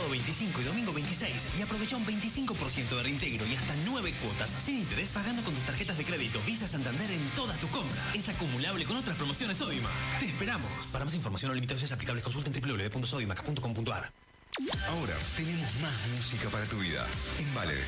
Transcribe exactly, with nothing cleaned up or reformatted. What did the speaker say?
sábado veinticinco y domingo veintiséis y aprovecha un veinticinco por ciento de reintegro y hasta nueve cuotas sin interés pagando con tus tarjetas de crédito Visa Santander en todas tus compras. Es acumulable con otras promociones Sodimac. Te esperamos. Para más información o limitaciones aplicables consulta en doble u doble u doble u punto sodimac punto com punto a r. Ahora tenemos más música para tu vida. En Vale